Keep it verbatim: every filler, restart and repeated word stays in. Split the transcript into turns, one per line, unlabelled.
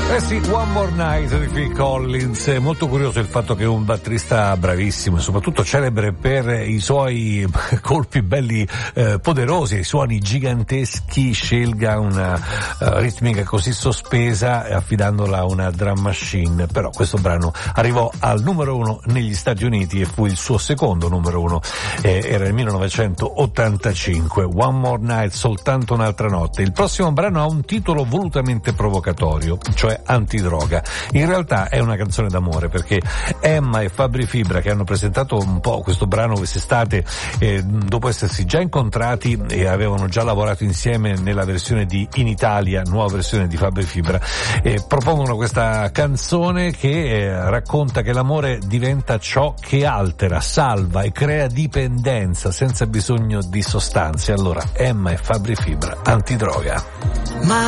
Eh sì, One More Night di Phil Collins. È molto curioso il fatto che è un batterista bravissimo e soprattutto celebre per i suoi colpi belli eh, poderosi, i suoni giganteschi, scelga una uh, ritmica così sospesa affidandola a una drum machine. Però questo brano arrivò al numero uno negli Stati Uniti e fu il suo secondo numero uno, eh, era il millenovecentottantacinque. One More Night, soltanto un'altra notte. Il prossimo brano ha un titolo volutamente provocatorio, cioè Antidroga. In realtà è una canzone d'amore, perché Emma e Fabri Fibra, che hanno presentato un po' questo brano quest'estate, eh, dopo essersi già incontrati e avevano già lavorato insieme nella versione di In Italia, nuova versione di Fabri Fibra, eh, propongono questa canzone che eh, racconta che l'amore diventa ciò che altera, salva e crea dipendenza senza bisogno di sostanze. Allora, Emma e Fabri Fibra, Antidroga.
Ma